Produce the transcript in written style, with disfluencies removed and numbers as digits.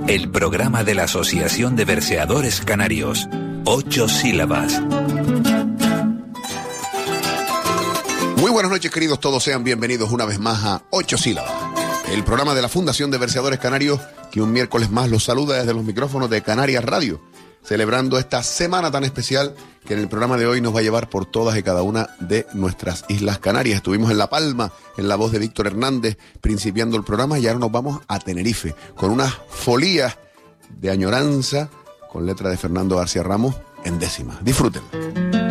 el programa de la Asociación de Verseadores Canarios. 8 sílabas. Muy buenas noches, queridos todos, sean bienvenidos una vez más a 8 sílabas, el programa de la Fundación de Verseadores Canarios, que un miércoles más los saluda desde los micrófonos de Canarias Radio, celebrando esta semana tan especial que en el programa de hoy nos va a llevar por todas y cada una de nuestras Islas Canarias. Estuvimos en La Palma, en la voz de Víctor Hernández, principiando el programa, y ahora nos vamos a Tenerife, con unas folías de añoranza, con letra de Fernando García Ramos, en décima. Disfruten.